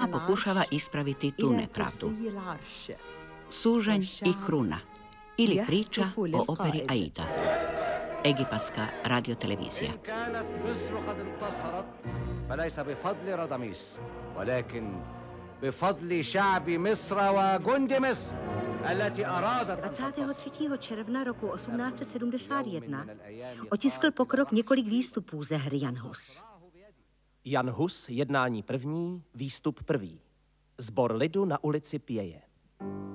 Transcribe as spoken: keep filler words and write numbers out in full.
pokušava ispraviti tu nepravdu. Sužanj i kruna ili priča o operi Aida. Egipatska radiotelevizija. dvacátého třetího června roku osmnáct set sedmdesát jedna otiskl pokrok několik výstupů ze hry Jan Hus. Jan Hus, jednání první, výstup prvý. Sbor lidu na ulici Pěje.